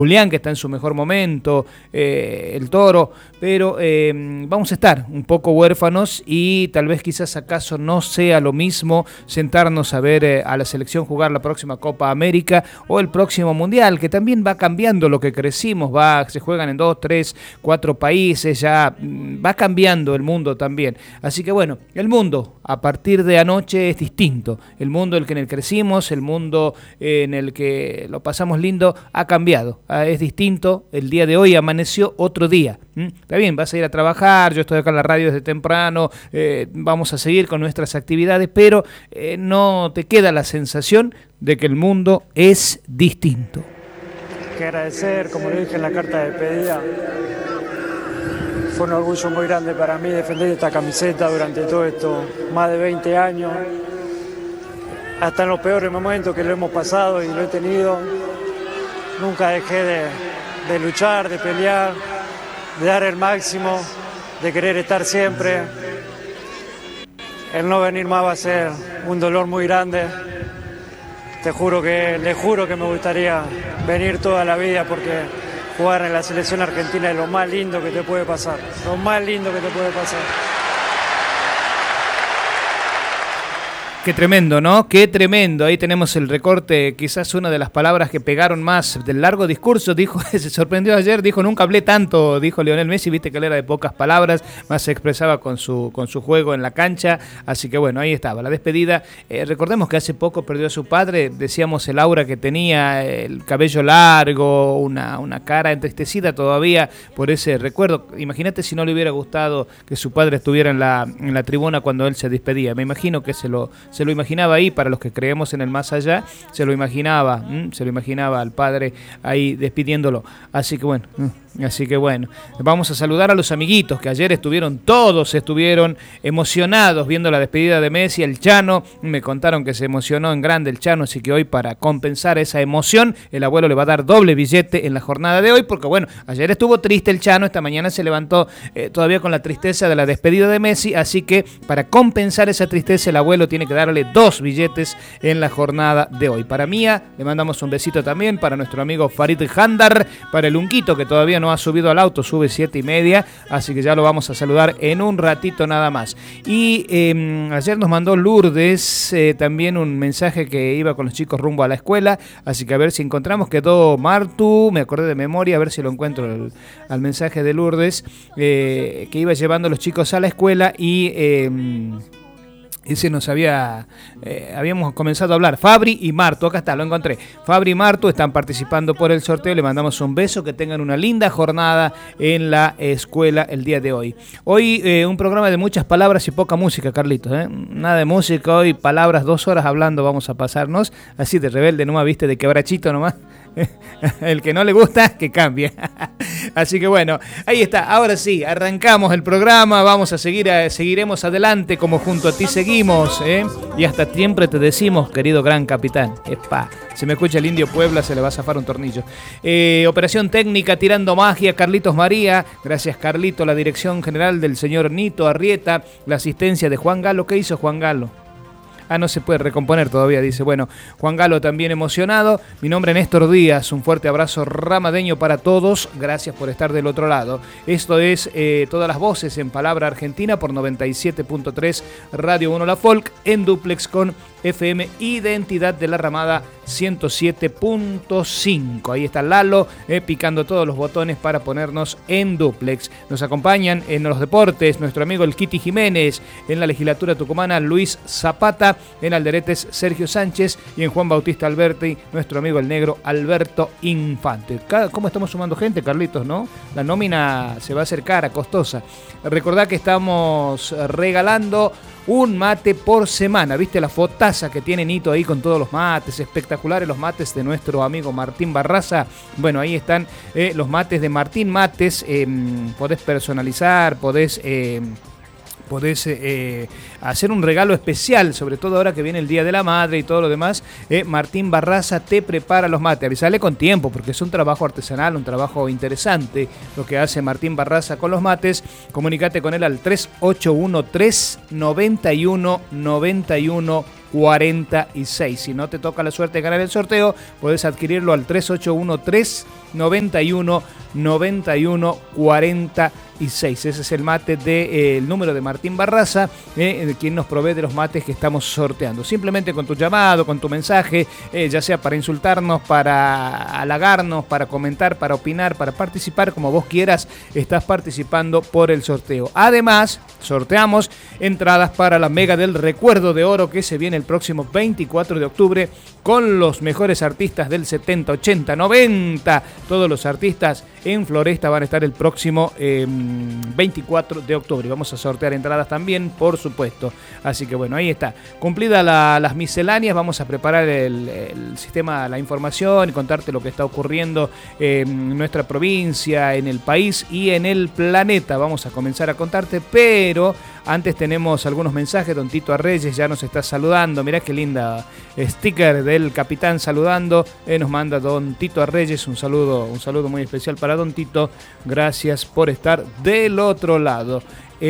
Julián, que está en su mejor momento, el Toro, pero vamos a estar un poco huérfanos y tal vez quizás acaso no sea lo mismo sentarnos a ver a la selección jugar la próxima Copa América o el próximo Mundial, que también va cambiando lo que crecimos, se juegan en 2, 3, 4 países, ya va cambiando el mundo también. Así que bueno, el mundo a partir de anoche es distinto. El mundo en el que crecimos, el mundo en el que lo pasamos lindo, ha cambiado. Es distinto, el día de hoy amaneció otro día. Está bien, vas a ir a trabajar, yo estoy acá en la radio desde temprano, vamos a seguir con nuestras actividades, pero no te queda la sensación de que el mundo es distinto. Que agradecer, como le dije en la carta de despedida, fue un orgullo muy grande para mí defender esta camiseta durante todo esto, más de 20 años, hasta en los peores momentos que lo hemos pasado y lo he tenido. Nunca dejé de luchar, de pelear, de dar el máximo, de querer estar siempre. El no venir más va a ser un dolor muy grande. Le juro que me gustaría venir toda la vida porque jugar en la selección argentina es lo más lindo que te puede pasar. Lo más lindo que te puede pasar. Qué tremendo, ¿no? Qué tremendo. Ahí tenemos el recorte, quizás una de las palabras que pegaron más del largo discurso. Dijo, se sorprendió ayer, dijo, nunca hablé tanto, dijo Lionel Messi, viste que él era de pocas palabras, más se expresaba con su juego en la cancha. Así que bueno, ahí estaba, la despedida. Recordemos que hace poco perdió a su padre, decíamos el aura que tenía, el cabello largo, una cara entristecida todavía por ese recuerdo. Imagínate si no le hubiera gustado que su padre estuviera en la tribuna cuando él se despedía. Me imagino que se lo imaginaba ahí, para los que creemos en el más allá, se lo imaginaba al padre ahí despidiéndolo. Así que bueno, vamos a saludar a los amiguitos que ayer todos estuvieron emocionados viendo la despedida de Messi. El Chano, me contaron que se emocionó en grande el Chano, así que hoy, para compensar esa emoción, el abuelo le va a dar doble billete en la jornada de hoy, porque bueno, ayer estuvo triste el Chano, esta mañana se levantó todavía con la tristeza de la despedida de Messi, así que para compensar esa tristeza el abuelo tiene que darle 2 billetes en la jornada de hoy. Para Mía, le mandamos un besito también, para nuestro amigo Farid Handar, para el Unquito, que todavía no ha subido al auto, sube 7:30, así que ya lo vamos a saludar en un ratito nada más. Y ayer nos mandó Lourdes también un mensaje que iba con los chicos rumbo a la escuela, así que a ver si encontramos, quedó Martu, me acordé de memoria, a ver si lo encuentro al mensaje de Lourdes, que iba llevando a los chicos a la escuela y ese nos habíamos comenzado a hablar. Fabri y Martu, acá está, lo encontré. Fabri y Martu están participando por el sorteo, le mandamos un beso, que tengan una linda jornada en la escuela el día de hoy. Hoy un programa de muchas palabras y poca música, Carlitos, nada de música hoy, palabras, 2 horas hablando vamos a pasarnos, así de rebelde nomás, viste, de quebrachito nomás. El que no le gusta, que cambie. Así que bueno, ahí está. Ahora sí, arrancamos el programa. Vamos a seguiremos adelante como junto a ti seguimos, y hasta siempre te decimos, querido gran capitán. Se me escucha el Indio Puebla, se le va a zafar un tornillo. Operación técnica, tirando magia, Carlitos María. Gracias, Carlito. La dirección general del señor Nito Arrieta. La asistencia de Juan Galo. ¿Qué hizo Juan Galo? No se puede recomponer todavía, dice. Bueno, Juan Galo también emocionado. Mi nombre es Néstor Díaz. Un fuerte abrazo ramadeño para todos. Gracias por estar del otro lado. Esto es Todas las Voces en Palabra Argentina por 97.3 Radio 1 La Folk en duplex con FM Identidad de la Ramada 107.5. Ahí está Lalo picando todos los botones para ponernos en duplex. Nos acompañan en los deportes nuestro amigo el Kitty Jiménez, en la legislatura tucumana Luis Zapata, en Alderetes Sergio Sánchez y en Juan Bautista Alberti nuestro amigo el negro Alberto Infante. ¿Cómo estamos sumando gente, Carlitos, no? La nómina se va a hacer cara, costosa. Recordá que estamos regalando un mate por semana. ¿Viste la fotaza que tiene Nito ahí con todos los mates? Espectaculares los mates de nuestro amigo Martín Barraza. Bueno, ahí están los mates de Martín Mates. Podés personalizar, podés hacer un regalo especial, sobre todo ahora que viene el Día de la Madre y todo lo demás. Martín Barraza te prepara los mates. Avisale con tiempo, porque es un trabajo artesanal, un trabajo interesante lo que hace Martín Barraza con los mates. Comunicate con él al 3813 91 91 46. Si no te toca la suerte de ganar el sorteo, podés adquirirlo al 3813-91-91-46. Ese es el mate del número de Martín Barraza, quien nos provee de los mates que estamos sorteando. Simplemente con tu llamado, con tu mensaje, ya sea para insultarnos, para halagarnos, para comentar, para opinar, para participar, como vos quieras, estás participando por el sorteo. Además, sorteamos entradas para la Mega del Recuerdo de Oro, que se viene el próximo 24 de octubre con los mejores artistas del 70, 80, 90. Todos los artistas en Floresta van a estar el próximo 24 de octubre. Vamos a sortear entradas también, por supuesto. Así que bueno, ahí está. Cumplidas las misceláneas, vamos a preparar el sistema, la información y contarte lo que está ocurriendo en nuestra provincia, en el país y en el planeta. Vamos a comenzar a contarte, pero antes tenemos algunos mensajes. Don Tito Arreyes ya nos está saludando. Mirá qué linda sticker del capitán saludando. Nos manda don Tito Arreyes un saludo muy especial para don Tito. Gracias por estar del otro lado.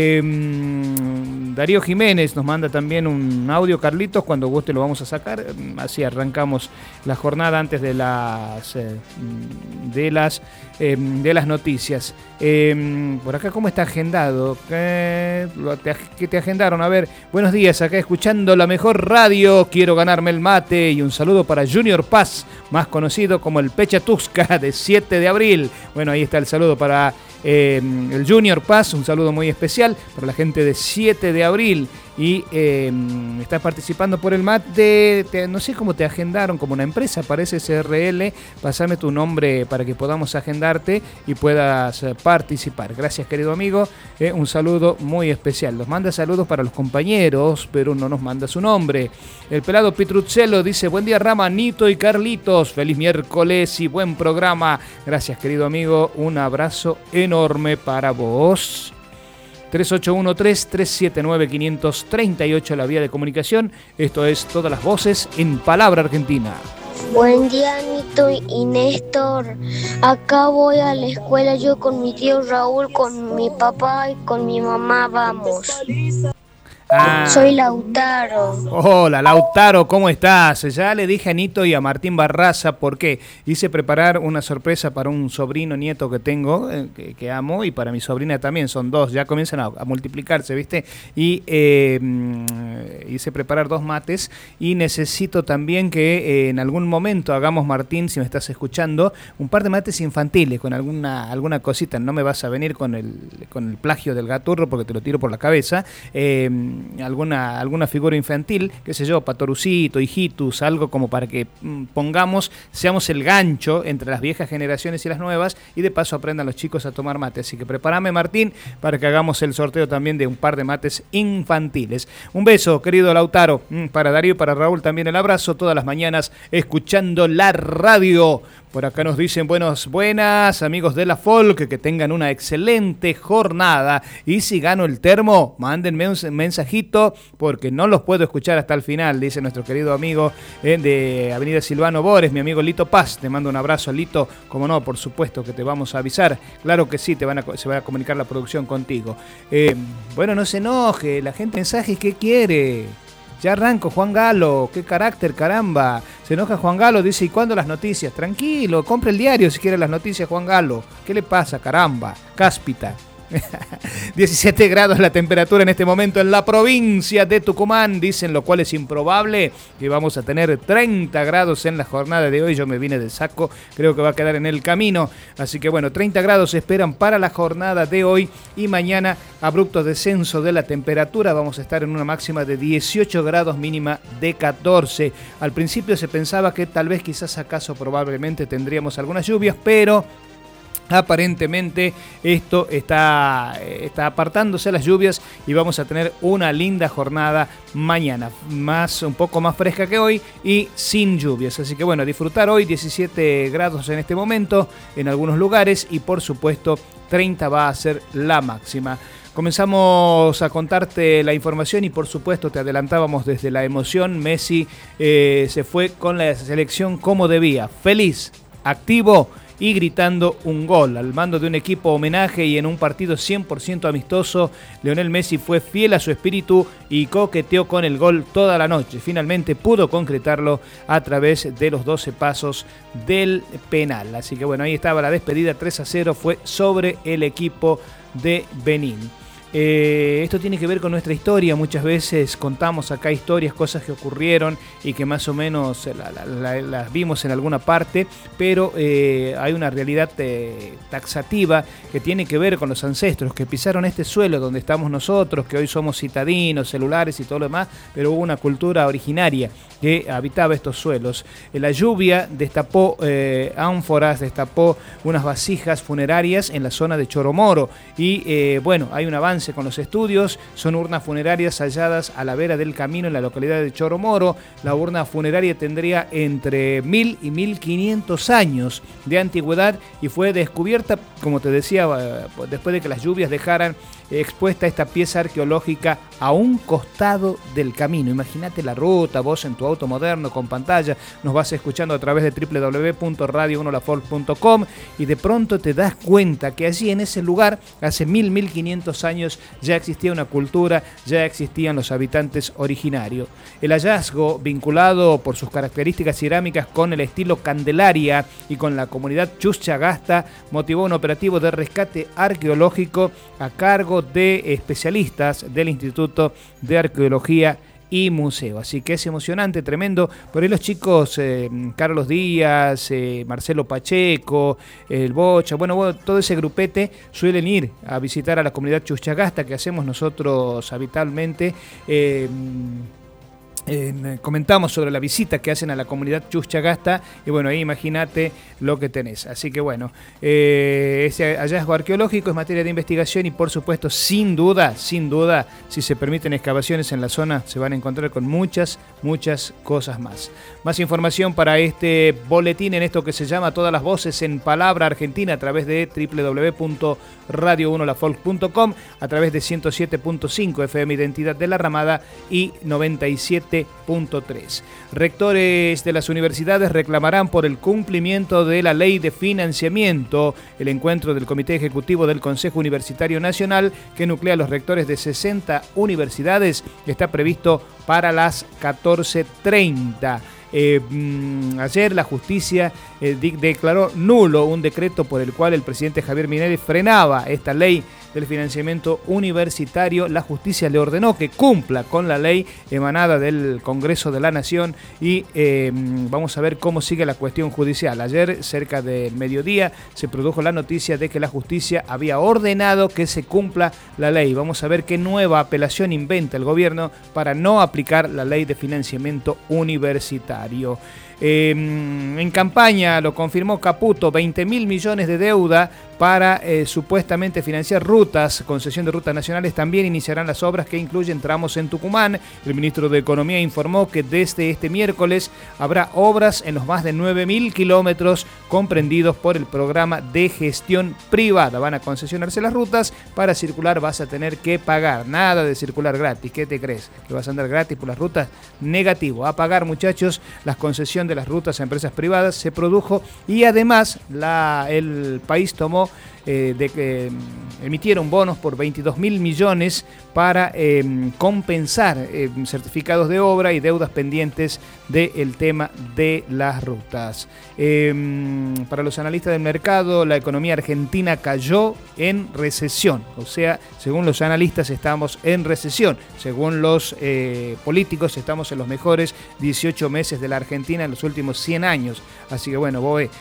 Darío Jiménez nos manda también un audio. Carlitos, cuando guste lo vamos a sacar. Así arrancamos la jornada antes de las noticias. Por acá, ¿cómo está agendado? ¿Qué te agendaron? A ver, buenos días, acá escuchando la mejor radio, quiero ganarme el mate. Y un saludo para Junior Paz, más conocido como el Pecha Tusca, de 7 de abril. Bueno, ahí está el saludo para el Junior Paz, un saludo muy especial para la gente de 7 de abril. Y estás participando por el mate. No sé cómo te agendaron, como una empresa, parece SRL. Pasame tu nombre para que podamos agendarte y puedas participar. Gracias, querido amigo. Un saludo muy especial. Nos manda saludos para los compañeros, pero no nos manda su nombre. El pelado Pitruzzello dice: buen día, Rama, Nito y Carlitos. Feliz miércoles y buen programa. Gracias, querido amigo. Un abrazo enorme para vos. 3813-379-538, la vía de comunicación. Esto es Todas las Voces en Palabra Argentina. Buen día, Nito y Néstor. Acá voy a la escuela yo con mi tío Raúl, con mi papá y con mi mamá. Vamos. Soy Lautaro. Hola, Lautaro, ¿cómo estás? Ya le dije a Nito y a Martín Barraza por qué. Hice preparar una sorpresa para un sobrino nieto que tengo, que amo, y para mi sobrina también. Son dos, ya comienzan a multiplicarse, ¿viste? Y hice preparar 2 mates y necesito también que en algún momento hagamos, Martín, si me estás escuchando, un par de mates infantiles con alguna cosita. No me vas a venir con el plagio del Gaturro porque te lo tiro por la cabeza. Alguna figura infantil, qué sé yo, Patorucito, Hijitus, algo como para que seamos el gancho entre las viejas generaciones y las nuevas, y de paso aprendan los chicos a tomar mate. Así que prepárame, Martín, para que hagamos el sorteo también de un par de mates infantiles. Un beso, querido Lautaro. Para Darío y para Raúl también el abrazo, todas las mañanas escuchando la radio. Por acá nos dicen buenas, amigos de la Folk, que tengan una excelente jornada. Y si gano el termo, mándenme un mensajito, porque no los puedo escuchar hasta el final, dice nuestro querido amigo de Avenida Silvano Bores, mi amigo Lito Paz. Te mando un abrazo, Lito. Como no, por supuesto que te vamos a avisar. Claro que sí, se va a comunicar la producción contigo. Bueno, no se enoje, la gente mensajes, ¿qué quiere? Ya arranco, Juan Galo, qué carácter, caramba. Se enoja Juan Galo, dice: ¿y cuándo las noticias? Tranquilo, compre el diario si quiere las noticias, Juan Galo. ¿Qué le pasa, caramba? Cáspita. 17 grados la temperatura en este momento en la provincia de Tucumán, dicen, lo cual es improbable, que vamos a tener 30 grados en la jornada de hoy. Yo me vine del saco, creo que va a quedar en el camino, así que bueno, 30 grados se esperan para la jornada de hoy, y mañana abrupto descenso de la temperatura. Vamos a estar en una máxima de 18 grados, mínima de 14. Al principio se pensaba que tal vez, quizás, acaso, probablemente tendríamos algunas lluvias, pero aparentemente esto está apartándose las lluvias y vamos a tener una linda jornada mañana, un poco más fresca que hoy y sin lluvias. Así que bueno, disfrutar hoy. 17 grados en este momento en algunos lugares, y por supuesto 30 va a ser la máxima. Comenzamos a contarte la información y por supuesto te adelantábamos desde la emoción. Messi se fue con la selección como debía, feliz, activo y gritando un gol. Al mando de un equipo homenaje y en un partido 100% amistoso, Lionel Messi fue fiel a su espíritu y coqueteó con el gol toda la noche. Finalmente pudo concretarlo a través de los 12 pasos del penal. Así que bueno, ahí estaba la despedida. 3-0 fue sobre el equipo de Benín. Esto tiene que ver con nuestra historia. Muchas veces contamos acá historias, cosas que ocurrieron y que más o menos las vimos en alguna parte, pero hay una realidad taxativa que tiene que ver con los ancestros que pisaron este suelo donde estamos nosotros, que hoy somos citadinos, celulares y todo lo demás, pero hubo una cultura originaria que habitaba estos suelos. La lluvia destapó ánforas, destapó unas vasijas funerarias en la zona de Choromoro y bueno, hay un avance con los estudios. Son urnas funerarias halladas a la vera del camino en la localidad de Choromoro. La urna funeraria tendría entre 1000 y 1500 años de antigüedad y fue descubierta, como te decía, después de que las lluvias dejaran expuesta esta pieza arqueológica a un costado del camino. Imagínate la ruta, vos en tu auto moderno con pantalla, nos vas escuchando a través de www.radio1lafolk.com y de pronto te das cuenta que allí en ese lugar, hace 1500 años, ya existía una cultura, ya existían los habitantes originarios. El hallazgo, vinculado por sus características cerámicas con el estilo Candelaria y con la comunidad Chuchagasta, motivó un operativo de rescate arqueológico a cargo de especialistas del Instituto de Arqueología y Museo. Así que es emocionante, tremendo. Por ahí los chicos, Carlos Díaz, Marcelo Pacheco, el Bocha, bueno, todo ese grupete suelen ir a visitar a la comunidad Chuchagasta que hacemos nosotros habitualmente. Comentamos sobre la visita que hacen a la comunidad Chuchagasta y bueno, ahí imagínate lo que tenés. Así que bueno, ese hallazgo arqueológico es materia de investigación y por supuesto, sin duda, si se permiten excavaciones en la zona, se van a encontrar con muchas cosas más. Más información para este boletín en esto que se llama Todas las Voces en Palabra Argentina a través de www.radio1lafolk.com, a través de 107.5 FM Identidad de la Ramada y 97.3. Rectores de las universidades reclamarán por el cumplimiento de la ley de financiamiento. El encuentro del Comité Ejecutivo del Consejo Universitario Nacional, que nuclea a los rectores de 60 universidades, está previsto para las 14:30. Ayer la justicia declaró nulo un decreto por el cual el presidente Javier Milei frenaba esta ley del financiamiento universitario. La justicia le ordenó que cumpla con la ley emanada del Congreso de la Nación y vamos a ver cómo sigue la cuestión judicial. Ayer, cerca del mediodía, se produjo la noticia de que la justicia había ordenado que se cumpla la ley. Vamos a ver qué nueva apelación inventa el gobierno para no aplicar la ley de financiamiento universitario. En campaña, lo confirmó Caputo, 20.000 millones de deuda para supuestamente financiar rutas, concesión de rutas nacionales. También iniciarán las obras que incluyen tramos en Tucumán. El ministro de Economía informó que desde este miércoles habrá obras en los más de 9.000 kilómetros comprendidos por el programa de gestión privada. Van a concesionarse las rutas, para circular vas a tener que pagar, nada de circular gratis. ¿Qué te crees? ¿Que vas a andar gratis por las rutas? Negativo, a pagar, muchachos. La concesión de las rutas a empresas privadas se produjo y además el país tomó emitieron bonos por 22.000 millones para compensar certificados de obra y deudas pendientes del tema de las rutas. Para los analistas del mercado, la economía argentina cayó en recesión. O sea, según los analistas estamos en recesión. Según los políticos estamos en los mejores 18 meses de la Argentina en los últimos 100 años. Así que bueno,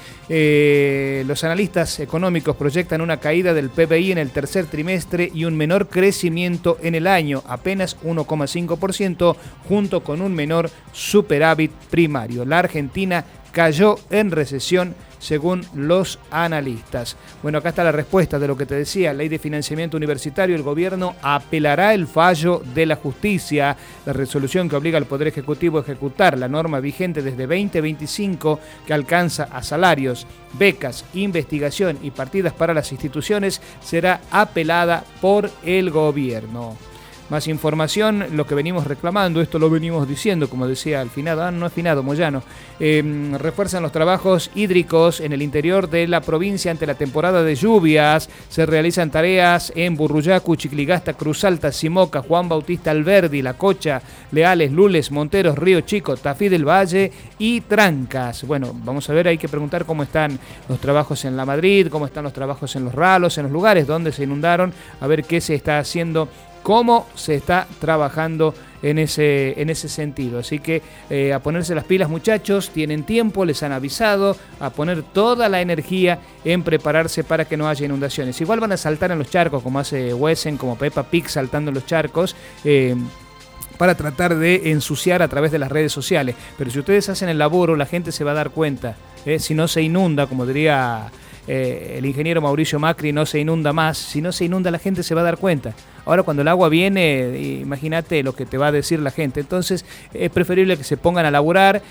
los analistas económicos proyectan una caída del PBI en el tercer trimestre y un menor crecimiento en el año, apenas 1,5%, junto con un menor superávit primario. La Argentina cayó en recesión según los analistas. Bueno, acá está la respuesta de lo que te decía, ley de financiamiento universitario. El gobierno apelará el fallo de la justicia, la resolución que obliga al Poder Ejecutivo a ejecutar la norma vigente desde 2025 que alcanza a salarios, becas, investigación y partidas para las instituciones, será apelada por el gobierno. más información, lo que venimos reclamando, esto lo venimos diciendo, como decía el finado, no es finado, Moyano, refuerzan los trabajos hídricos en el interior de la provincia ante la temporada de lluvias, se realizan tareas en Burruyacu, Chicligasta, Cruz Alta, Simoca, Juan Bautista Alberdi, La Cocha, Leales, Lules, Monteros, Río Chico, Tafí del Valle y Trancas. Bueno, vamos a ver, hay que preguntar cómo están los trabajos en La Madrid, cómo están los trabajos en los Ralos, en los lugares donde se inundaron, a ver qué se está haciendo, cómo se está trabajando en ese sentido. Así que a ponerse las pilas, muchachos, tienen tiempo, les han avisado, a poner toda la energía en prepararse para que no haya inundaciones. Igual van a saltar en los charcos, como hace Wesen, como Peppa Pig saltando en los charcos, para tratar de ensuciar a través de las redes sociales. Pero si ustedes hacen el laburo, la gente se va a dar cuenta. Si no se inunda, como diría el ingeniero Mauricio Macri, no se inunda más. Si no se inunda, la gente se va a dar cuenta. Ahora cuando el agua viene, imagínate lo que te va a decir la gente. Entonces es preferible que se pongan a laburar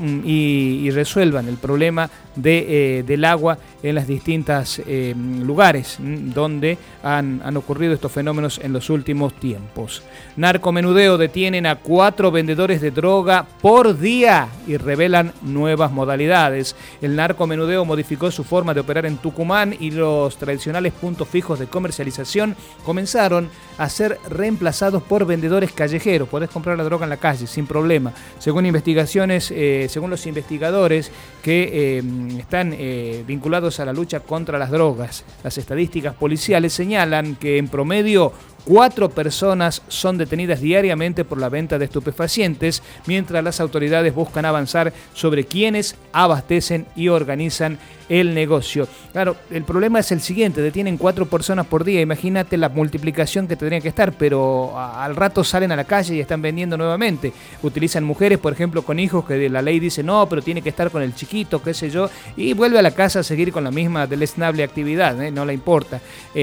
y resuelvan el problema del agua en las distintas lugares donde han ocurrido estos fenómenos en los últimos tiempos. Narcomenudeo: detienen a 4 vendedores de droga por día y revelan nuevas modalidades. El narcomenudeo modificó su forma de operar en Tucumán y los tradicionales puntos fijos de comercialización comenzaron a ser reemplazados por vendedores callejeros. Podés comprar la droga en la calle sin problema. Según investigaciones, según los investigadores que están vinculados a la lucha contra las drogas, las estadísticas policiales señalan que en promedio 4 personas son detenidas diariamente por la venta de estupefacientes, mientras las autoridades buscan avanzar sobre quiénes abastecen y organizan el negocio. Claro, el problema es el siguiente: detienen 4 personas por día. Imagínate la multiplicación que tendría que estar, pero al rato salen a la calle y están vendiendo nuevamente. Utilizan mujeres, por ejemplo, con hijos, que la ley dice no, pero tiene que estar con el chiquito, qué sé yo, y vuelve a la casa a seguir con la misma deleznable actividad, no le importa.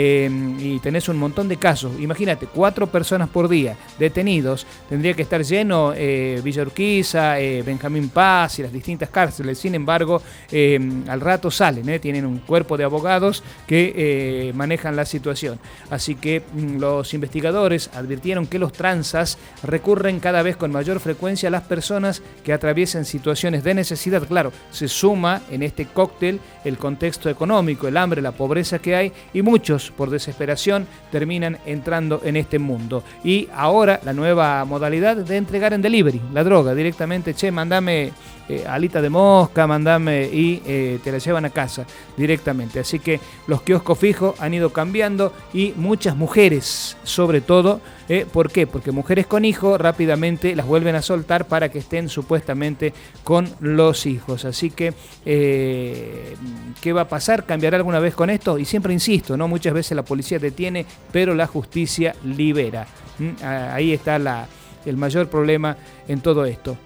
Y tenés un montón de casos. Imagínate, 4 personas por día detenidos. Tendría que estar lleno Villa Urquiza, Benjamín Paz y las distintas cárceles. Sin embargo, al rato salen, tienen un cuerpo de abogados que manejan la situación. Así que los investigadores advirtieron que los tranzas recurren cada vez con mayor frecuencia a las personas que atraviesan situaciones de necesidad. Claro, se suma en este cóctel el contexto económico, el hambre, la pobreza que hay, y muchos por desesperación terminan entrando en este mundo. Y ahora la nueva modalidad de entregar en delivery la droga directamente: che, mandame alita de mosca, mandame, y te la llevan a casa directamente. Así que los kioscos fijos han ido cambiando, y muchas mujeres sobre todo, ¿por qué? Porque mujeres con hijos rápidamente las vuelven a soltar para que estén supuestamente con los hijos. Así que ¿qué va a pasar? ¿Cambiará alguna vez con esto? Y siempre insisto, ¿no? Muchas veces la policía detiene, pero la justicia libera. Ahí está el mayor problema en todo esto.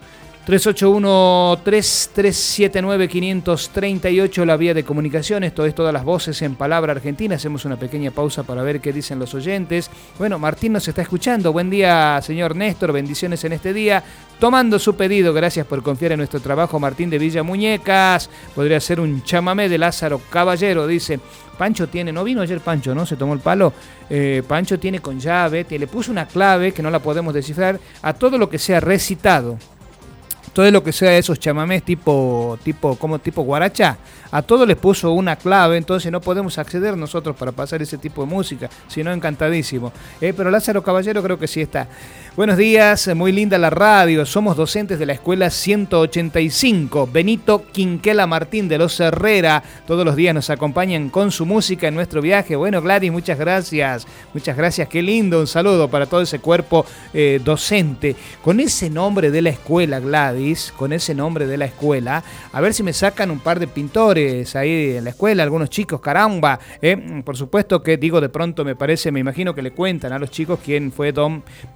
381-3379-538, la vía de comunicación. Esto es Todas las Voces en Palabra Argentina. Hacemos una pequeña pausa para ver qué dicen los oyentes. Bueno, Martín nos está escuchando. Buen día, señor Néstor. Bendiciones en este día. Tomando su pedido, gracias por confiar en nuestro trabajo. Martín de Villa Muñecas. Podría ser un chamamé de Lázaro Caballero, dice. Pancho tiene, no vino ayer Pancho, ¿no? Se tomó el palo. Pancho tiene con llave, le puso una clave que no la podemos descifrar a todo lo que sea recitado. Todo lo que sea esos chamamés tipo guaracha, a todo les puso una clave, entonces no podemos acceder nosotros para pasar ese tipo de música, sino encantadísimo. Pero Lázaro Caballero creo que sí está. Buenos días, muy linda la radio, somos docentes de la escuela 185, Benito Quinquela Martín de los Herrera, todos los días nos acompañan con su música en nuestro viaje. Bueno, Gladys, muchas gracias, qué lindo, un saludo para todo ese cuerpo docente. Con ese nombre de la escuela, Gladys, con ese nombre de la escuela, a ver si me sacan un par de pintores ahí en la escuela, algunos chicos, caramba. Por supuesto que digo, de pronto me imagino que le cuentan a los chicos quién fue don Benito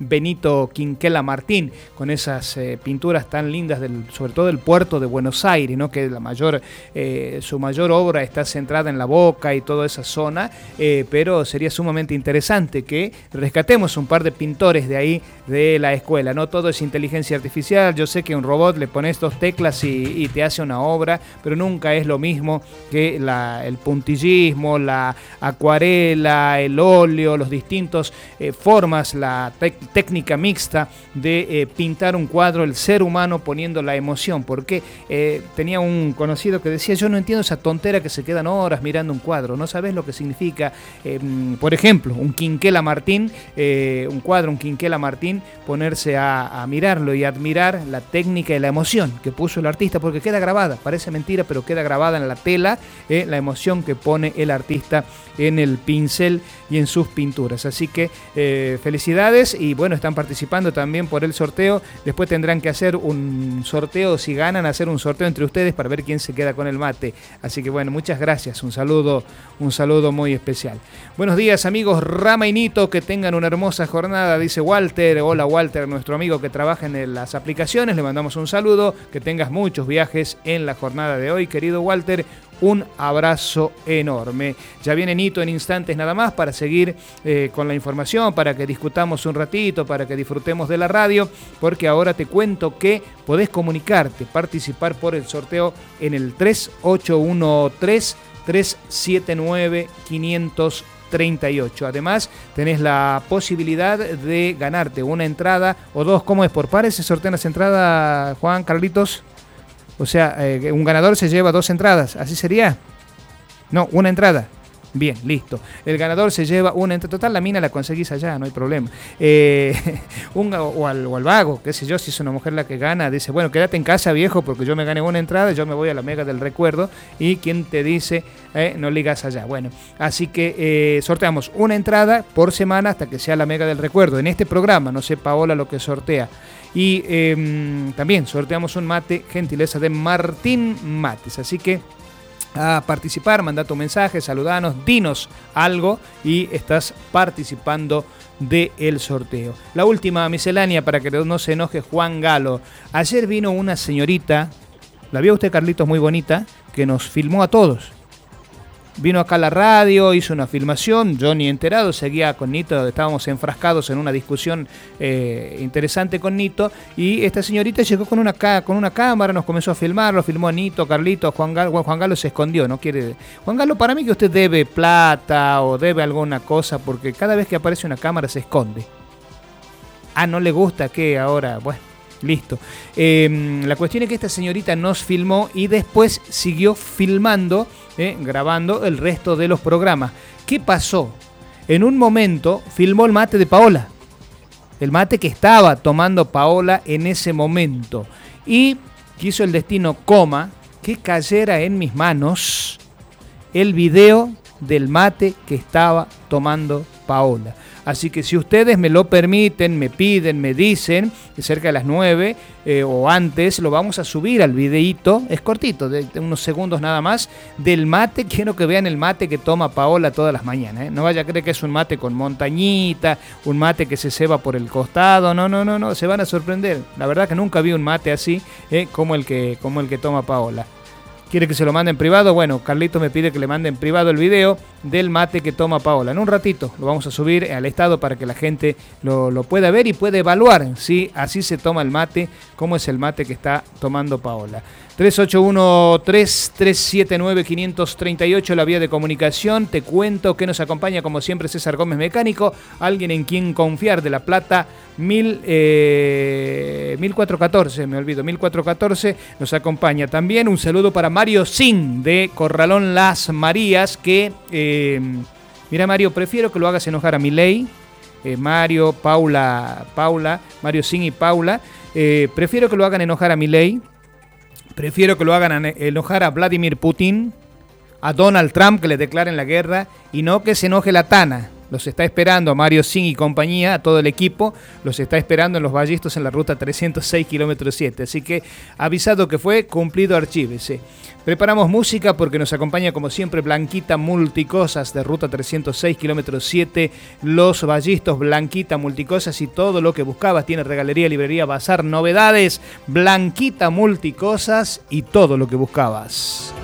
Nito Quinquela Martín, con esas pinturas tan lindas, sobre todo del puerto de Buenos Aires, ¿no? Que su mayor obra está centrada en La Boca y toda esa zona, pero sería sumamente interesante que rescatemos un par de pintores de ahí, de la escuela. No todo es inteligencia artificial. Yo sé que a un robot le pones 2 teclas y te hace una obra, pero nunca es lo mismo que el puntillismo, la acuarela, el óleo, los distintos formas, la técnica mixta de pintar un cuadro, el ser humano poniendo la emoción. Porque tenía un conocido que decía: yo no entiendo esa tontera que se quedan horas mirando un cuadro, no sabes lo que significa, por ejemplo, un Quinquela Martín, un cuadro, un Quinquela Martín, ponerse a mirarlo y admirar la técnica y la emoción que puso el artista, porque queda grabada, parece mentira, pero queda grabada en la tela, la emoción que pone el artista en el pincel y en sus pinturas. Así que felicidades, y bueno, están participando también por el sorteo. Después tendrán que hacer un sorteo, si ganan, hacer un sorteo entre ustedes para ver quién se queda con el mate. Así que bueno, muchas gracias, un saludo muy especial. Buenos días, amigos Rama y Nito, que tengan una hermosa jornada, dice Walter. Hola Walter, nuestro amigo que trabaja en las aplicaciones, le mandamos un saludo, que tengas muchos viajes en la jornada de hoy, querido Walter. Un abrazo enorme. Ya viene Nito en instantes nada más para seguir con la información, para que discutamos un ratito, para que disfrutemos de la radio, porque ahora te cuento que podés comunicarte, participar por el sorteo en el 3813-379-538. Además, tenés la posibilidad de ganarte una entrada o 2. ¿Cómo es? ¿Por pares se sortean las entradas, Juan, Carlitos? O sea, un ganador se lleva 2 entradas, ¿así sería? No, una entrada. Bien, listo. El ganador se lleva una entrada. Total, la mina la conseguís allá, no hay problema. O al vago, qué sé yo, si es una mujer la que gana, dice: bueno, quédate en casa, viejo, porque yo me gané una entrada, yo me voy a la Mega del Recuerdo, y ¿quién te dice no ligas allá? Bueno, así que sorteamos una entrada por semana hasta que sea la Mega del Recuerdo. En este programa, no sé Paola lo que sortea. Y también sorteamos un mate, gentileza de Martín Mates. Así que a participar, manda tu mensaje, saludanos, dinos algo y estás participando del sorteo. La última miscelánea para que no se enoje Juan Galo. Ayer vino una señorita, la vio usted, Carlitos, muy bonita, que nos filmó a todos. Vino acá a la radio, hizo una filmación, yo ni enterado, seguía con Nito, estábamos enfrascados en una discusión interesante con Nito, y esta señorita llegó con una cámara, nos comenzó a filmar, lo filmó a Nito, Carlito, Juan Galo se escondió, no quiere. Juan Galo, para mí que usted debe plata o debe alguna cosa, porque cada vez que aparece una cámara se esconde. No le gusta que ahora, bueno. Listo. La cuestión es que esta señorita nos filmó y después siguió filmando, grabando el resto de los programas. ¿Qué pasó? En un momento filmó el mate de Paola. El mate que estaba tomando Paola en ese momento. Y quiso el destino, que cayera en mis manos el video del mate que estaba tomando Paola. Así que si ustedes me lo permiten, me piden, me dicen, que cerca de las 9 o antes, lo vamos a subir al videíto, es cortito, de unos segundos nada más, del mate. Quiero que vean el mate que toma Paola todas las mañanas, ¿eh? No vaya a creer que es un mate con montañita, un mate que se ceba por el costado, no, se van a sorprender. La verdad que nunca vi un mate así, como el que toma Paola. ¿Quiere que se lo mande en privado? Bueno, Carlitos me pide que le mande en privado el video del mate que toma Paola. En un ratito lo vamos a subir al estado para que la gente lo pueda ver y pueda evaluar si así se toma el mate, cómo es el mate que está tomando Paola. 381-3379-538, la vía de comunicación. Te cuento que nos acompaña como siempre César Gómez Mecánico, alguien en quien confiar, de La Plata 1414, nos acompaña también. Un saludo para Mario Sin de Corralón Las Marías, que mira, Mario, prefiero que lo hagas enojar a Milei. Mario, Paula, Mario Sin y Paula, prefiero que lo hagan enojar a Milei. Prefiero que lo hagan enojar a Vladimir Putin, a Donald Trump, que le declaren la guerra, y no que se enoje la Tana. los está esperando a Mario Sin y compañía, a todo el equipo, los está esperando en Los Vallistos en la ruta 306 kilómetro 7. Así que avisado que fue, cumplido archívese. Preparamos música porque nos acompaña como siempre Blanquita Multicosas de ruta 306 kilómetro 7, Los Vallistos, Blanquita Multicosas y todo lo que buscabas. Tiene regalería, librería, bazar, novedades, Blanquita Multicosas y todo lo que buscabas.